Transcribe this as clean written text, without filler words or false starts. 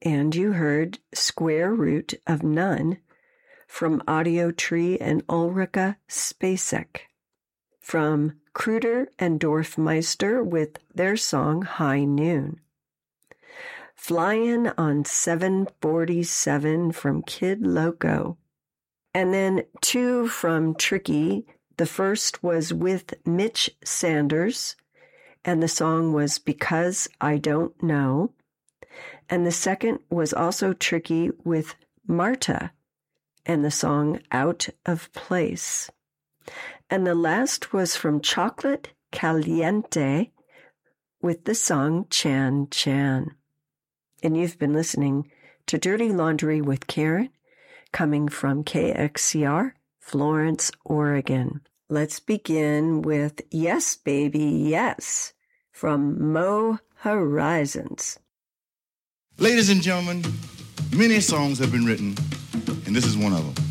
And you heard Square Root of None from Audio Tree and Ulrika Spacek. From Kruder and Dorfmeister with their song High Noon. Flyin' on 747 from Kid Loco. And then two from Tricky. The first was with Mitch Sanders, and the song was Because I Don't Know. And the second was also Tricky with Marta, and the song Out of Place. And the last was from Chocolate Caliente with the song Chan Chan. And you've been listening to Dirty Laundry with Karen, coming from KXCR, Florence, Oregon. Let's begin with Yes, Baby, Yes, from Mo Horizons. Ladies and gentlemen, many songs have been written, and this is one of them.